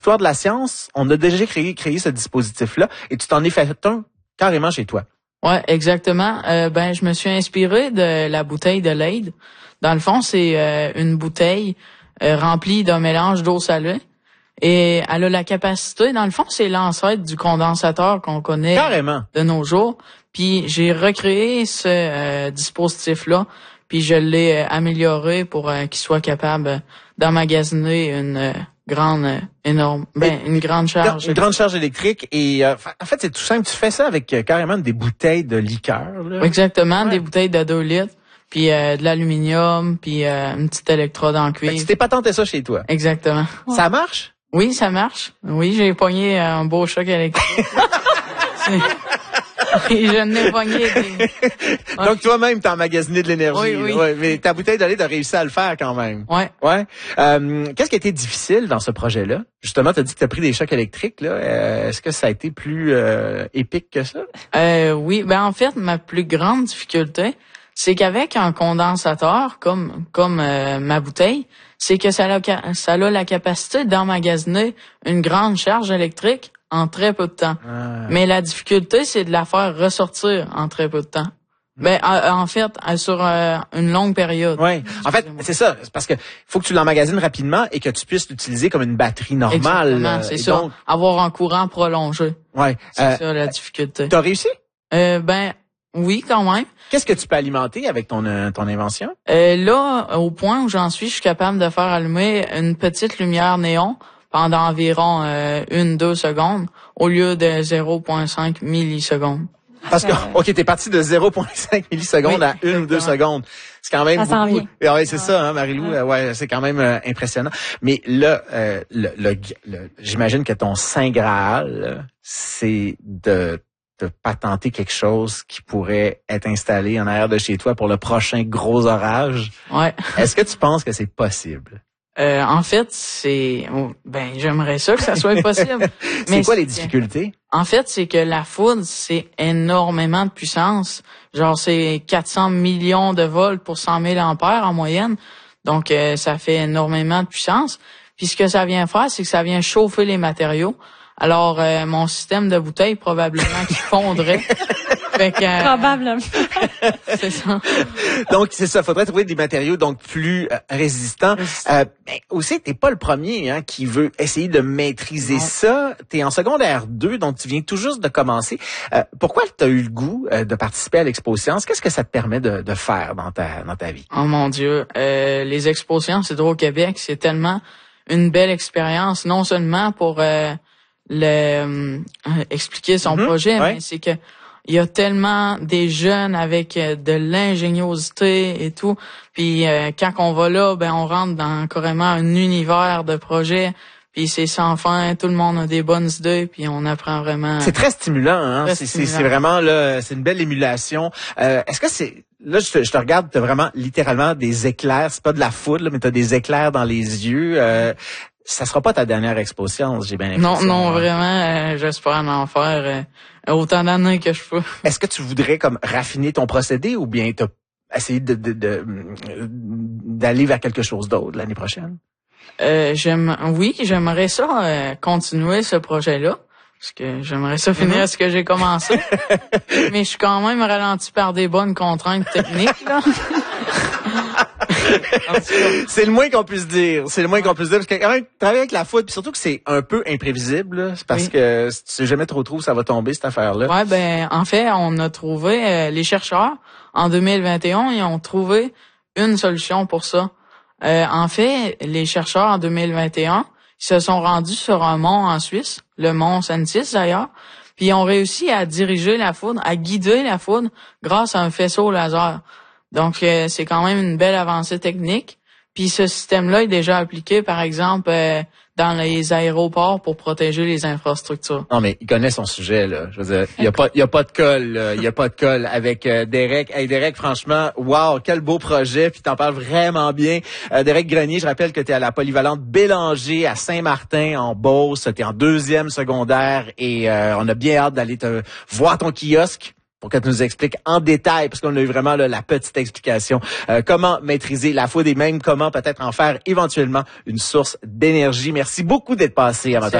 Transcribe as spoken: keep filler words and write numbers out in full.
Histoire de la science, on a déjà créé, créé ce dispositif-là et tu t'en es fait un carrément chez toi. Ouais, exactement. Euh, ben, je me suis inspiré de la bouteille de Leyde. Dans le fond, c'est euh, une bouteille euh, remplie d'un mélange d'eau salée. Et elle a la capacité, dans le fond, c'est l'ancêtre du condensateur qu'on connaît Carrément. de nos jours. Puis j'ai recréé ce euh, dispositif-là, puis je l'ai euh, amélioré pour euh, qu'il soit capable d'emmagasiner une euh, grande, euh, énorme, ben une grande charge. Une grande charge électrique. Et euh, en fait, c'est tout simple. Tu fais ça avec euh, carrément des bouteilles de liqueur. Là. Exactement, ouais. Des bouteilles de deux litres. Puis euh, de l'aluminium, puis euh, une petite électrode en cuivre. Tu t'es patenté ça chez toi. Exactement. Ouais. Ça marche? Oui, ça marche. Oui, j'ai pogné un beau choc électrique. Et je n'ai pogné des... Donc toi-même, t'as emmagasiné de l'énergie. Oui, oui. Ouais, mais ta bouteille de lait, t'as réussi à le faire quand même. Ouais. Ouais. Euh, qu'est-ce qui a été difficile dans ce projet-là? Justement, t'as dit que t'as pris des chocs électriques. Là. Euh, est-ce que ça a été plus euh, épique que ça? Euh, oui. Ben en fait, ma plus grande difficulté, c'est qu'avec un condensateur comme comme euh, ma bouteille, c'est que ça a, ça a la capacité d'emmagasiner une grande charge électrique en très peu de temps. Ah. Mais la difficulté, c'est de la faire ressortir en très peu de temps. Ben en, en fait, sur euh, une longue période. Oui. En fait, c'est ça. C'est parce que faut que tu l'emmagasines rapidement et que tu puisses l'utiliser comme une batterie normale. Exactement, c'est ça. Donc... Avoir un courant prolongé. Ouais. C'est euh, ça la difficulté. T'as réussi? Euh, ben oui, quand même. Qu'est-ce que tu peux alimenter avec ton euh, ton invention? Euh, là, au point où j'en suis, je suis capable de faire allumer une petite lumière néon pendant environ euh, une, deux secondes au lieu de zéro virgule cinq millisecondes. Parce que, OK, t'es parti de zéro virgule cinq millisecondes oui, à une ou deux secondes. C'est quand même ça beaucoup. Et ouais, c'est ah. ça, hein, Marie-Lou. Ah. Ouais, c'est quand même euh, impressionnant. Mais là, euh, le, le, le, j'imagine que ton saint graal, c'est de de patenter quelque chose qui pourrait être installé en arrière de chez toi pour le prochain gros orage. Ouais. Est-ce que tu penses que c'est possible? Euh, en fait, c'est ben j'aimerais ça que ça soit possible. C'est quoi les difficultés? En fait, c'est que la foudre, c'est énormément de puissance. Genre, c'est quatre cents millions de volts pour cent mille ampères en moyenne. Donc, euh, ça fait énormément de puissance. Puis, ce que ça vient faire, c'est que ça vient chauffer les matériaux. Alors, euh, mon système de bouteille, probablement qu'il fondrait. Fait que, euh, probablement. C'est ça. Donc, c'est ça. Faudrait trouver des matériaux donc plus euh, résistants. Euh, mais aussi, t'es pas le premier hein, qui veut essayer de maîtriser non. ça. T'es en secondaire deux, donc tu viens tout juste de commencer. Euh, pourquoi t'as eu le goût euh, de participer à l'Expo Science? Qu'est-ce que ça te permet de, de faire dans ta dans ta vie? Oh mon Dieu. Euh, les Expo Sciences Hydro-Québec, c'est tellement une belle expérience, non seulement pour... Euh, le euh, expliquer son mm-hmm, projet, ouais. mais c'est que il y a tellement des jeunes avec euh, de l'ingéniosité et tout. Puis euh, quand on va là, ben on rentre dans carrément un univers de projets. Puis c'est sans fin, tout le monde a des bonnes idées, puis on apprend vraiment. C'est très stimulant, hein. Très c'est, stimulant. c'est c'est vraiment là, c'est une belle émulation. Euh, est-ce que c'est là je te, je te regarde, t'as vraiment littéralement des éclairs. C'est pas de la foudre, là, mais t'as des éclairs dans les yeux. Euh, Ça sera pas ta dernière Expo Science, j'ai bien l'impression. Non, non, vraiment, euh, j'espère en faire euh, autant d'années que je peux. Est-ce que tu voudrais comme raffiner ton procédé ou bien t'as essayé de, de, de d'aller vers quelque chose d'autre l'année prochaine? Euh, j'aime, oui, j'aimerais ça euh, continuer ce projet-là. Parce que j'aimerais ça finir mm-hmm. ce que j'ai commencé. Mais je suis quand même ralenti par des bonnes contraintes techniques, là. C'est le moins qu'on puisse dire. C'est le moins qu'on puisse dire. Parce que quand même, travailler avec la foudre, puis surtout que c'est un peu imprévisible, là, c'est parce oui. que si tu sais jamais trop trop où ça va tomber, cette affaire-là. Ouais, ben, en fait, on a trouvé, euh, les chercheurs, en deux mille vingt et un, ils ont trouvé une solution pour ça. Euh, en fait, les chercheurs, en deux mille vingt et un, ils se sont rendus sur un mont en Suisse, le mont Sentis d'ailleurs, puis ils ont réussi à diriger la foudre, à guider la foudre grâce à un faisceau laser. Donc, euh, c'est quand même une belle avancée technique. Puis ce système-là est déjà appliqué, par exemple, euh, dans les aéroports pour protéger les infrastructures. Non, mais il connaît son sujet, là. Je veux dire, il y a pas, il y a pas de colle, là. Il y a pas de colle avec euh, Derek. Hey, Derek, franchement, wow, quel beau projet. Puis t'en parles vraiment bien. Euh, Derek Grenier, je rappelle que t'es à la polyvalente Bélanger à Saint-Martin, en Beauce. T'es en deuxième secondaire et euh, on a bien hâte d'aller te voir ton kiosque. pour que tu nous expliques en détail, parce qu'on a eu vraiment là, la petite explication, euh, comment maîtriser la faute et même comment peut-être en faire éventuellement une source d'énergie. Merci beaucoup d'être passé à